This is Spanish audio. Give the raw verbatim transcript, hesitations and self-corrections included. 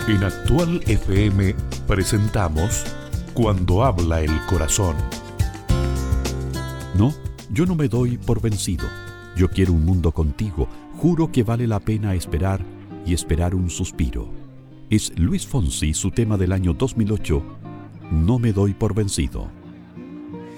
En Actual F M presentamos Cuando habla el corazón. No, yo no me doy por vencido. Yo quiero un mundo contigo. Juro que vale la pena esperar y esperar un suspiro. Es Luis Fonsi, su tema del año dos mil ocho, No me doy por vencido.